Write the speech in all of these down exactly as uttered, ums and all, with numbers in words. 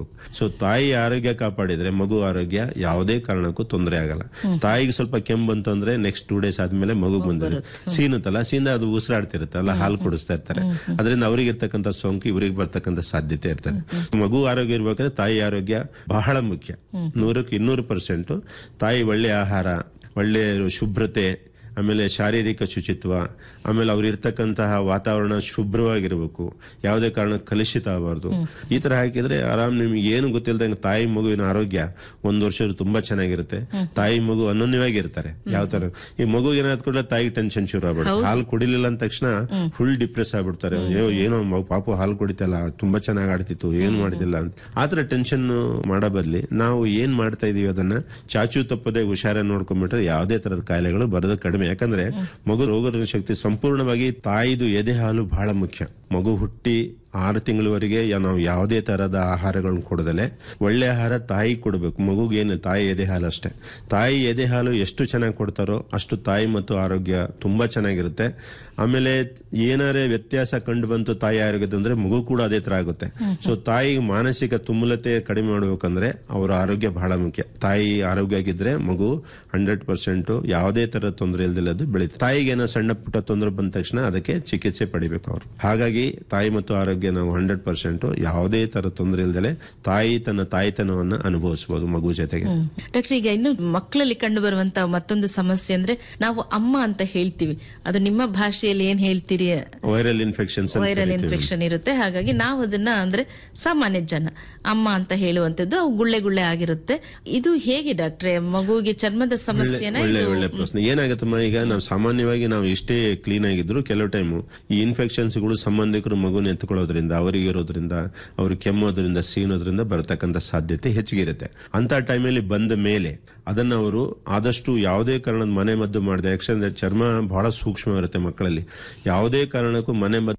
ನೋಡ್ಕೋಬೇಕು. ಸೊ ತಾಯಿ ಆರೋಗ್ಯ ಕಾಪಾಡಿದ್ರೆ ಮಗು ಆರೋಗ್ಯ ಯಾವುದೇ ಕಾರಣಕ್ಕೂ ತೊಂದರೆ ಆಗಲ್ಲ. ತಾಯಿಗೆ ಸ್ವಲ್ಪ ಕೆಮ್ಮು ಬಂತಂದ್ರೆ ನೆಕ್ಸ್ಟ್ ಟೂ ಡೇಸ್ ಆದ್ಮೇಲೆ ಮಗು ಬಂದಿದೆ ಸೀನುತ್ತಲ್ಲ, ಸೀನ ಅದು ಉಸಿರಾಡ್ತಿರುತ್ತಲ್ಲ, ಹಾಲು ಕುಡಿಸ್ತಾ ಇರ್ತಾರೆ, ಅದರಿಂದ ಅವ್ರಿಗೆ ಇರ್ತಕ್ಕಂಥ ಸೋಂಕು ಇವ್ರಿಗೆ ಬರ್ತಕ್ಕಂಥ ಸಾಧ್ಯತೆ ಇರ್ತದೆ. ಮಗು ಆರೋಗ್ಯ ಇರ್ಬೇಕಾದ್ರೆ ತಾಯಿ ಆರೋಗ್ಯ ಬಹಳ ಮುಖ್ಯ. ನೂರಕ್ಕೆ ಇನ್ನೂರು ಪರ್ಸೆಂಟ್ ತಾಯಿ ಒಳ್ಳೆ ಆಹಾರ, ಒಳ್ಳೆ ಶುಭ್ರತೆ, ಆಮೇಲೆ ಶಾರೀರಿಕ ಶುಚಿತ್ವ, ಆಮೇಲೆ ಅವ್ರು ಇರ್ತಕ್ಕಂತಹ ವಾತಾವರಣ ಶುಭ್ರವಾಗಿರ್ಬೇಕು, ಯಾವುದೇ ಕಾರಣ ಕಲುಷಿತ ಆಗಬಾರ್ದು. ಈ ತರ ಹಾಕಿದ್ರೆ ಆರಾಮ್ ನಿಮ್ಗೆ ಏನು ಗೊತ್ತಿಲ್ಲದಂಗೆ ತಾಯಿ ಮಗುವಿನ ಆರೋಗ್ಯ ಒಂದ್ ವರ್ಷ ತುಂಬಾ ಚೆನ್ನಾಗಿರುತ್ತೆ. ತಾಯಿ ಮಗು ಅನನ್ಯವಾಗಿರ್ತಾರೆ. ಯಾವ ತರ ಈ ಮಗು ಏನಾದ್ ಕೂಡ ತಾಯಿಗೆ ಟೆನ್ಷನ್ ಶುರು ಆಗ್ಬಿಡುತ್ತೆ. ಹಾಲು ಕುಡಿಲಿಲ್ಲ ಅಂದ ತಕ್ಷಣ ಫುಲ್ ಡಿಪ್ರೆಸ್ ಆಗ್ಬಿಡ್ತಾರೆ. ಅಯ್ಯೋ ಏನೋ ಪಾಪು ಹಾಲು ಕುಡಿತಲ್ಲ, ತುಂಬಾ ಚೆನ್ನಾಗಿ ಆಡ್ತಿತ್ತು, ಏನ್ ಮಾಡಿದಿಲ್ಲ ಅಂತ. ಆತರ ಟೆನ್ಷನ್ ಮಾಡೋ ಬದ್ಲಿ ನಾವು ಏನ್ ಮಾಡ್ತಾ ಇದೀವಿ ಅದನ್ನ ಚಾಚು ತಪ್ಪದೆ ಹುಷಾರ ನೋಡ್ಕೊಂಡ್ಬಿಟ್ರೆ ಯಾವುದೇ ತರದ ಕಾಯಿಲೆಗಳು ಬರೋದು ಕಡಿಮೆ. ಯಾಕಂದ್ರೆ ಮಗು ರೋಗದ ಶಕ್ತಿ ಸಂಪೂರ್ಣವಾಗಿ ತಾಯಿದು ಎದೆ ಹಾಲು ಬಹಳ ಮುಖ್ಯ. ಮಗು ಹುಟ್ಟಿ ಆರು ತಿಂಗಳವರೆಗೆ ನಾವು ಯಾವುದೇ ತರಹದ ಆಹಾರಗಳನ್ನ ಕೊಡದಲೆ ಒಳ್ಳೆ ಆಹಾರ ತಾಯಿ ಕೊಡಬೇಕು. ಮಗುಗೇನು ತಾಯಿ ಎದೆ ಹಾಲು ಅಷ್ಟೇ. ತಾಯಿ ಎದೆ ಹಾಲು ಎಷ್ಟು ಚೆನ್ನಾಗಿ ಕೊಡ್ತಾರೋ ಅಷ್ಟು ತಾಯಿ ಮತ್ತು ಆರೋಗ್ಯ ತುಂಬಾ ಚೆನ್ನಾಗಿರುತ್ತೆ. ಆಮೇಲೆ ಏನಾರೇ ವ್ಯತ್ಯಾಸ ಕಂಡು ಬಂತು ತಾಯಿ ಆರೋಗ್ಯದಂದ್ರೆ ಮಗು ಕೂಡ ಅದೇ ತರ ಆಗುತ್ತೆ. ಸೊ ತಾಯಿ ಮಾನಸಿಕ ತುಮುಲತೆ ಕಡಿಮೆ ಮಾಡ್ಬೇಕಂದ್ರೆ ಅವರ ಆರೋಗ್ಯ ಬಹಳ ಮುಖ್ಯ. ತಾಯಿ ಆರೋಗ್ಯ ಆಗಿದ್ರೆ ಮಗು ಹಂಡ್ರೆಡ್ ಪರ್ಸೆಂಟ್ ಯಾವುದೇ ತರ ತೊಂದರೆ ಇಲ್ದಿಲ್ಲ ಅದು ಬೆಳೀತದೆ. ತಾಯಿಗೆ ಏನೋ ಸಣ್ಣ ಪುಟ್ಟ ತೊಂದರೆ ಬಂದ ತಕ್ಷಣ ಅದಕ್ಕೆ ಚಿಕಿತ್ಸೆ ಪಡಿಬೇಕು ಅವರು. ಹಾಗಾಗಿ ತಾಯಿ ಮತ್ತು ಆರೋಗ್ಯ ನಾವು ಹಂಡ್ರೆಡ್ ಪರ್ಸೆಂಟ್ ಯಾವುದೇ ತರ ತೊಂದರೆ ಇಲ್ದಲೆ ತಾಯಿ ತನ್ನ ತಾಯಿತನವನ್ನ ಅನುಭವಿಸಬಹುದು ಮಗು ಜೊತೆಗೆ. ಡಾಕ್ಟರ್, ಈಗ ಇನ್ನು ಮಕ್ಕಳಲ್ಲಿ ಕಂಡು ಬರುವಂತಹ ಮತ್ತೊಂದು ಸಮಸ್ಯೆ ಅಂದ್ರೆ ನಾವು ಅಮ್ಮ ಅಂತ ಹೇಳ್ತೀವಿ, ಅದು ನಿಮ್ಮ ಭಾಷೆಯಲ್ಲಿ ಏನ್ ಹೇಳ್ತೀರಿ? ವೈರಲ್ ಇನ್ಫೆಕ್ಷನ್ ವೈರಲ್ ಇನ್ಫೆಕ್ಷನ್ ಇರುತ್ತೆ. ಹಾಗಾಗಿ ನಾವು ಅದನ್ನ ಅಂದ್ರೆ ಸಾಮಾನ್ಯ ಜನ ಅಮ್ಮ ಅಂತ ಹೇಳುವಂತದ್ದು ಅವು ಗುಳ್ಳೆ ಗುಳ್ಳೆ ಆಗಿರುತ್ತೆ. ಇದು ಹೇಗೆ ಡಾಕ್ಟ್ರೆ ಮಗುವಿಗೆ ಚರ್ಮದ ಸಮಸ್ಯೆನ? ಒಳ್ಳೆ ಒಳ್ಳೆ ಪ್ರಶ್ನೆ. ಏನಾಗತ್ತಮ್ಮ, ಈಗ ನಾವು ಸಾಮಾನ್ಯವಾಗಿ ನಾವು ಎಷ್ಟೇ ಕ್ಲೀನ್ ಆಗಿದ್ರು ಕೆಲವು ಟೈಮು ಈ ಇನ್ಫೆಕ್ಷನ್ಸ್ ಗಳು ಸಂಬಂಧಿಕರು ಮಗುನ ಎತ್ಕೊಳ್ಳೋದ್ರಿಂದ, ಅವರಿಗೆ ಇರೋದ್ರಿಂದ, ಅವ್ರು ಕೆಮ್ಮೋದ್ರಿಂದ, ಸೀನೋದ್ರಿಂದ ಬರತಕ್ಕಂಥ ಸಾಧ್ಯತೆ ಹೆಚ್ಚಿಗೆ ಇರುತ್ತೆ. ಅಂತ ಟೈಮಲ್ಲಿ ಬಂದ ಮೇಲೆ ಅದನ್ನ ಅವರು ಆದಷ್ಟು ಯಾವುದೇ ಕಾರಣದ ಮನೆ ಮದ್ದು ಮಾಡಿದೆ. ಯಾಕಂದ್ರೆ ಚರ್ಮ ಬಹಳ ಸೂಕ್ಷ್ಮ ಇರುತ್ತೆ ಮಕ್ಕಳಲ್ಲಿ. ಯಾವುದೇ ಕಾರಣಕ್ಕೂ ಮನೆ ಮದ್ದು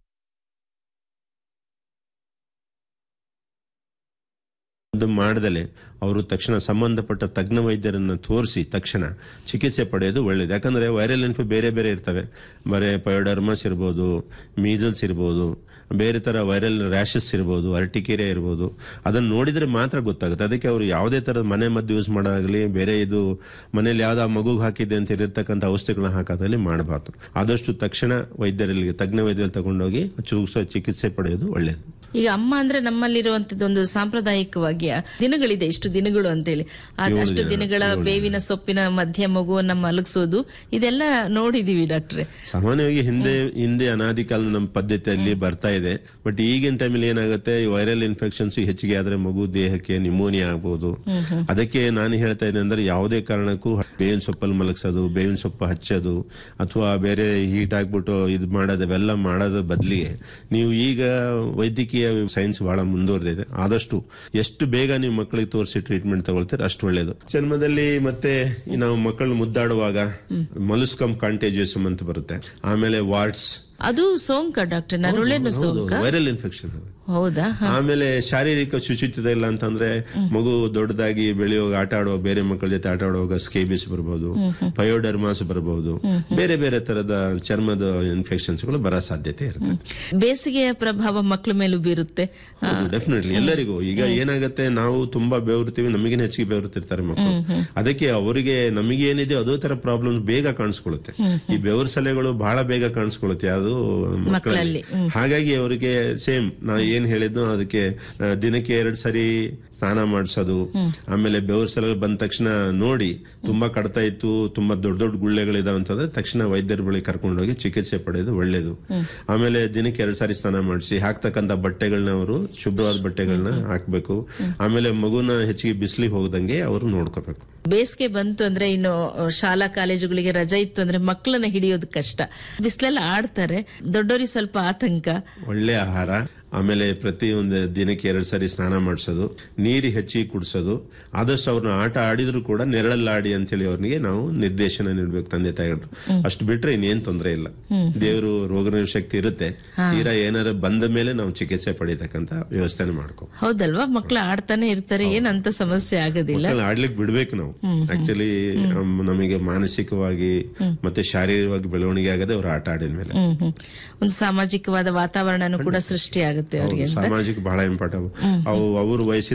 ಮಾಡದಲೆ ಅವರು ತಕ್ಷಣ ಸಂಬಂಧಪಟ್ಟ ತಜ್ಞ ವೈದ್ಯರನ್ನ ತೋರಿಸಿ ತಕ್ಷಣ ಚಿಕಿತ್ಸೆ ಪಡೆಯೋದು ಒಳ್ಳೇದು. ಯಾಕಂದ್ರೆ ವೈರಲ್ ಇನ್ಫೆ ಬೇರೆ ಬೇರೆ ಇರ್ತವೆ. ಬರೇ ಪಯೋಡರ್ಮಸ್ ಇರ್ಬೋದು, ಮೀಸಲ್ಸ್ ಇರ್ಬೋದು, ಬೇರೆ ತರ ವೈರಲ್ ರ್ಯಾಷಸ್ ಇರ್ಬೋದು, ಅರ್ಟಿಕೇರಿಯಾ ಇರ್ಬೋದು. ಅದನ್ನ ನೋಡಿದ್ರೆ ಮಾತ್ರ ಗೊತ್ತಾಗುತ್ತೆ. ಅದಕ್ಕೆ ಅವರು ಯಾವುದೇ ತರ ಮನೆ ಮದ್ದು ಯೂಸ್ ಮಾಡೋದಾಗ್ಲಿ, ಬೇರೆ ಇದು ಮನೇಲಿ ಯಾವ್ದು ಆ ಮಗುಗೆ ಹಾಕಿದೆ ಅಂತ ಇರತಕ್ಕಂಥ ಔಷಧಿಗಳನ್ನ ಹಾಕೋದ್ರಲ್ಲಿ ಮಾಡಬಾರ್ದು. ಆದಷ್ಟು ತಕ್ಷಣ ವೈದ್ಯರಲ್ಲಿ ತಜ್ಞ ವೈದ್ಯರಲ್ಲಿ ತಗೊಂಡೋಗಿ ಚಿಕಿತ್ಸೆ ಪಡೆಯೋದು ಒಳ್ಳೇದು. ಈಗ ಅಮ್ಮ ಅಂದ್ರೆ ನಮ್ಮಲ್ಲಿರುವಂತದ್ದು ಒಂದು ಸಾಂಪ್ರದಾಯಿಕವಾಗಿ ದಿನಗಳಿದೆ, ಇಷ್ಟು ದಿನಗಳು ಅಂತೇಳಿ, ಅಷ್ಟು ದಿನಗಳ ಬೇವಿನ ಸೊಪ್ಪಿನ ಮಧ್ಯ ಮಗುವನ್ನ ಮಲಗಿಸೋದು, ಇದೆಲ್ಲ ನೋಡಿದೀವಿ ಡಾಕ್ಟ್ರೆ. ಸಾಮಾನ್ಯವಾಗಿ ಹಿಂದೆ ಹಿಂದೆ ಅನಾದಿ ಕಾಲದ ನಮ್ಮ ಪದ್ಧತಿಯಲ್ಲಿ ಬರ್ತಾ ಇದೆ. ಬಟ್ ಈಗಿನ ಟೈಮಲ್ಲಿ ಏನಾಗುತ್ತೆ, ವೈರಲ್ ಇನ್ಫೆಕ್ಷನ್ಸ್ ಹೆಚ್ಚಿಗೆ ಆದ್ರೆ ಮಗು ದೇಹಕ್ಕೆ ನಿಮೋನಿಯಾ ಆಗ್ಬಹುದು. ಅದಕ್ಕೆ ನಾನು ಹೇಳ್ತಾ ಇದ್ದೆ ಅಂದ್ರೆ ಯಾವುದೇ ಕಾರಣಕ್ಕೂ ಬೇವಿನ ಸೊಪ್ಪಲ್ಲಿ ಮಲಗಿಸೋದು, ಬೇವಿನ ಸೊಪ್ಪು ಹಚ್ಚೋದು, ಅಥವಾ ಬೇರೆ ಹೀಟ್ ಆಗ್ಬಿಟ್ಟು ಇದು ಮಾಡೋದವೆಲ್ಲ ಮಾಡೋದ್ರ ಬದಲಿಗೆ ನೀವು ಈಗ ವೈದ್ಯಕೀಯ ಸೈನ್ಸ್ ಬಹಳ ಮುಂದುವರೆದಿದೆ. ಆದಷ್ಟು ಎಷ್ಟು ಬೇಗ ನೀವು ಮಕ್ಕಳಿಗೆ ತೋರಿಸಿ ಟ್ರೀಟ್ಮೆಂಟ್ ತಗೊಳ್ತಾರೆ ಅಷ್ಟು ಒಳ್ಳೇದು. ಚರ್ಮದಲ್ಲಿ ಮತ್ತೆ ನಾವು ಮಕ್ಕಳು ಮುದ್ದಾಡುವಾಗ ಮಲುಸ್ಕಮ್ ಕಾಂಟೇಜಿಯಸ್ ಅಂತ ಬರುತ್ತೆ. ಆಮೇಲೆ ವಾರ್ಡ್ಸ್, ಅದು ಸೋಂಕ ಡಾಕ್ಟರ್, ನರುಳೆನು ಸೋಂಕ, ವೈರಲ್ ಇನ್ಫೆಕ್ಷನ್. ಹೌದಾ? ಆಮೇಲೆ ಶಾರೀರಿಕ ಶುಚಿತ್ವ ಇಲ್ಲ ಅಂತಂದ್ರೆ ಮಗು ದೊಡ್ಡದಾಗಿ ಬೆಳೆಯುವಾಗ ಆಟ ಆಡುವಾಗ, ಬೇರೆ ಮಕ್ಕಳ ಜೊತೆ ಆಟ ಆಡುವಾಗ ಸ್ಕೇಬಿಸ್ ಬರಬಹುದು, ಪಯೋಡರ್ಮಾಸ್ ಬರಬಹುದು, ಬೇರೆ ಬೇರೆ ತರದ ಚರ್ಮದ ಇನ್ಫೆಕ್ಷನ್ಸ್ ಗಳು ಬರೋ ಸಾಧ್ಯತೆ ಇರುತ್ತೆ. ಬೇಸಿಗೆಯ ಪ್ರಭಾವ ಮಕ್ಕಳ ಮೇಲೂ ಬೀರುತ್ತೆ ಡೆಫಿನೆಟ್ಲಿ ಎಲ್ಲರಿಗೂ. ಈಗ ಏನಾಗುತ್ತೆ, ನಾವು ತುಂಬಾ ಬೆವರ್ತೀವಿ, ನಮಗೇನು ಹೆಚ್ಚಿಗೆ ಬೆವರ್ತಿರ್ತಾರೆ ಮಕ್ಕಳು. ಅದಕ್ಕೆ ಅವರಿಗೆ ನಮಗೇನಿದೆ ಅದೇ ತರ ಪ್ರಾಬ್ಲಮ್ ಬೇಗ ಕಾಣಿಸ್ಕೊಳ್ಳುತ್ತೆ. ಈ ಬೆವರ್ ಸಲೆಗಳು ಬಹಳ ಬೇಗ ಕಾಣಿಸ್ಕೊಳ್ಳುತ್ತೆ ಅದು ಮಕ್ಕಳಲ್ಲಿ. ಹಾಗಾಗಿ ಅವರಿಗೆ ಸೇಮ್ ನಾ ಏನ್ ಹೇಳಿದ್ನೋ ಅದಕ್ಕೆ ದಿನಕ್ಕೆ ಎರಡ್ ಸರಿ ಸ್ನಾನ ಮಾಡಿಸೋದು, ಆಮೇಲೆ ಬೆವರು ಸಲ ಬಂದ ತಕ್ಷಣ ನೋಡಿ ತುಂಬಾ ಕಡ್ತಾ ಇತ್ತು, ತುಂಬಾ ದೊಡ್ಡ ದೊಡ್ಡ ಗುಳ್ಳೆಗಳಿದಾವೆ ಅಂತಂದ್ರೆ ತಕ್ಷಣ ವೈದ್ಯರ ಬಳಿ ಕರ್ಕೊಂಡೋಗಿ ಚಿಕಿತ್ಸೆ ಪಡೆಯೋದು ಒಳ್ಳೇದು. ಆಮೇಲೆ ದಿನಕ್ಕೆ ಎರಡ್ ಸಾರಿ ಸ್ನಾನ ಮಾಡಿಸಿ, ಹಾಕ್ತಕ್ಕಂಥ ಬಟ್ಟೆಗಳನ್ನ ಅವರು ಶುಭ್ರವಾದ ಬಟ್ಟೆಗಳನ್ನ ಹಾಕ್ಬೇಕು. ಆಮೇಲೆ ಮಗುನ ಹೆಚ್ಚಿಗೆ ಬಿಸಿಲಿಗೆ ಹೋಗದಂಗೆ ಅವರು ನೋಡ್ಕೋಬೇಕು. ಬೇಸಿಗೆ ಬಂತು ಅಂದ್ರೆ ಇನ್ನು ಶಾಲಾ ಕಾಲೇಜುಗಳಿಗೆ ರಜೆ ಇತ್ತು ಅಂದ್ರೆ ಮಕ್ಕಳನ್ನ ಹಿಡಿಯೋದು ಕಷ್ಟ. ಬಿಸಿಲೆಲ್ಲ ಆಡ್ತಾರೆ, ದೊಡ್ಡವರಿಗೆ ಸ್ವಲ್ಪ ಆತಂಕ. ಒಳ್ಳೆ ಆಹಾರ, ಆಮೇಲೆ ಪ್ರತಿ ಒಂದು ದಿನಕ್ಕೆ ಎರಡು ಸಾರಿ ಸ್ನಾನ ಮಾಡಿಸೋದು, ನೀರು ಹೆಚ್ಚಿಗೆ ಕುಡಿಸೋದು. ಆದಷ್ಟು ಅವ್ರನ್ನ ಆಟ ಆಡಿದ್ರು ಕೂಡ ನೆರಳಲ್ಲಿ ಆಡಿ ಅಂತೇಳಿ ಅವ್ರಿಗೆ ನಾವು ನಿರ್ದೇಶನ ನೀಡಬೇಕು ತಂದೆ ತಾಯಿಗಳು. ಅಷ್ಟು ಬಿಟ್ರೆ ಇನ್ನೇನ್ ತೊಂದರೆ ಇಲ್ಲ. ದೇವರು ರೋಗ ಶಕ್ತಿ ಇರುತ್ತೆ. ತೀರಾ ಏನಾರ ಬಂದ ಮೇಲೆ ನಾವು ಚಿಕಿತ್ಸೆ ಪಡಿತಕ್ಕಂತ ವ್ಯವಸ್ಥೆ ಮಾಡ್ಕೋ. ಹೌದಲ್ವಾ? ಮಕ್ಕಳು ಆಡ್ತಾನೆ ಇರ್ತಾರೆ, ಏನಂತ ಸಮಸ್ಯೆ ಆಗೋದಿಲ್ಲ. ಆಡ್ಲಿಕ್ಕೆ ಬಿಡ್ಬೇಕು ನಾವು. ಆಕ್ಚುಲಿ ನಮಗೆ ಮಾನಸಿಕವಾಗಿ ಮತ್ತೆ ಶಾರೀರಿಕವಾಗಿ ಬೆಳವಣಿಗೆ ಆಗದೆ ಅವ್ರು ಆಟ ಆಡಿದ ಮೇಲೆ ಒಂದು ಸಾಮಾಜಿಕವಾದ ವಾತಾವರಣ ಕೂಡ ಸೃಷ್ಟಿ ಆಗುತ್ತೆ ಅವರಿಗೆ. ಸಾಮಾಜಿಕ ಬಹಳ ಇಂಪಾರ್ಟೆಂಟ್. ಅವು ಅವ್ರ ವಯಸ್ಸಿನ